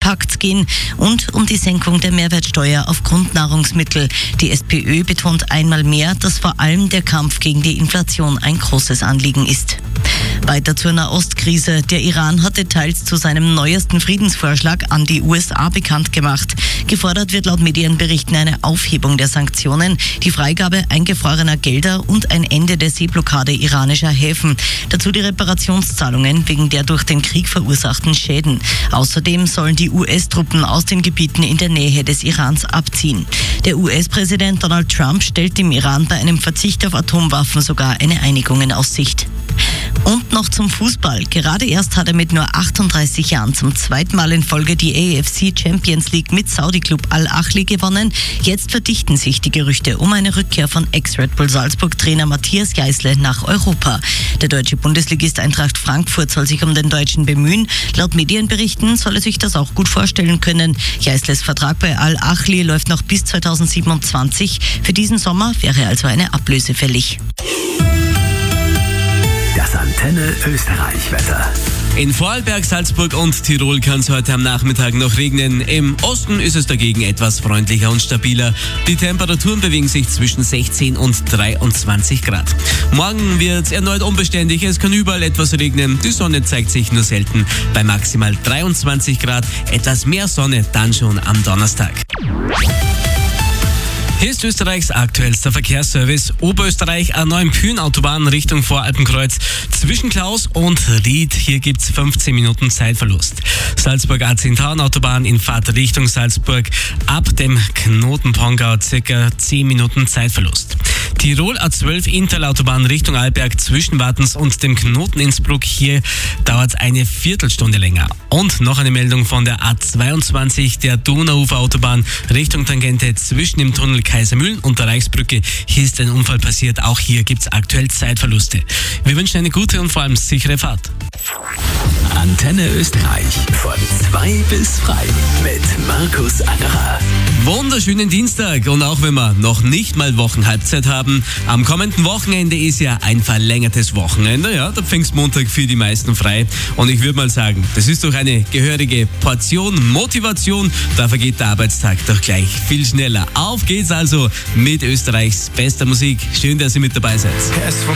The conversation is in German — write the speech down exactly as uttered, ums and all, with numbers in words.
Pakts gehen und um die Senkung der Mehrwertsteuer auf Grundnahrungsmittel. Die SPÖ betont einmal mehr, dass vor allem der Kampf gegen die Inflation ein großes Anliegen ist. Weiter zur Nahostkrise. Der Iran hat Details zu seinem neuesten Friedensvorschlag an die U S A bekannt gemacht. Gefordert wird laut Medienberichten eine Aufhebung der Sanktionen, die Freigabe eingefrorener Gelder und ein Ende der Seeblockade iranischer Häfen. Dazu die Reparationszahlungen wegen der durch den Krieg verursachten Schäden. Außerdem sollen die U S-Truppen aus den Gebieten in der Nähe des Irans abziehen. Der U S-Präsident Donald Trump stellt dem Iran bei einem Verzicht auf Atomwaffen sogar eine Einigung in Aussicht. Und noch zum Fußball. Gerade erst hat er mit nur achtunddreißig Jahren zum zweiten Mal in Folge die A F C Champions League mit Saudi-Klub Al-Ahly gewonnen. Jetzt verdichten sich die Gerüchte um eine Rückkehr von Ex-Red Bull Salzburg-Trainer Matthias Jeißle nach Europa. Der deutsche Bundesligist Eintracht Frankfurt soll sich um den Deutschen bemühen. Laut Medienberichten soll er sich das auch gut vorstellen können. Jeißles Vertrag bei Al-Ahly läuft noch bis zweitausendsiebenundzwanzig. Für diesen Sommer wäre also eine Ablöse fällig. Das Antenne Österreich-Wetter. In Vorarlberg, Salzburg und Tirol kann es heute am Nachmittag noch regnen. Im Osten ist es dagegen etwas freundlicher und stabiler. Die Temperaturen bewegen sich zwischen sechzehn und dreiundzwanzig Grad. Morgen wird es erneut unbeständig. Es kann überall etwas regnen. Die Sonne zeigt sich nur selten bei maximal dreiundzwanzig Grad. Etwas mehr Sonne dann schon am Donnerstag. Hier ist Österreichs aktuellster Verkehrsservice. Oberösterreich A neun Pühn-Autobahn Richtung Voralpenkreuz zwischen Klaus und Ried. Hier gibt's fünfzehn Minuten Zeitverlust. Salzburg A zehn Autobahn in Fahrt Richtung Salzburg ab dem Knoten Pongau circa zehn Minuten Zeitverlust. Tirol A zwölf Interlautobahn Richtung Arlberg zwischen Wartens und dem Knoten Innsbruck. Hier dauert es eine Viertelstunde länger. Und noch eine Meldung von der A zweiundzwanzig, der Donauuferautobahn Richtung Tangente zwischen dem Tunnel Kaisermühlen und der Reichsbrücke. Hier ist ein Unfall passiert. Auch hier gibt es aktuell Zeitverluste. Wir wünschen eine gute und vor allem sichere Fahrt. Antenne Österreich von zwei bis frei mit Markus Angerer. Wunderschönen Dienstag und auch wenn wir noch nicht mal Wochenhalbzeit haben, am kommenden Wochenende ist ja ein verlängertes Wochenende, ja, der Pfingstmontag für die meisten frei und ich würde mal sagen, das ist doch eine gehörige Portion Motivation, da vergeht der Arbeitstag doch gleich viel schneller. Auf geht's also mit Österreichs bester Musik, schön, dass ihr mit dabei seid.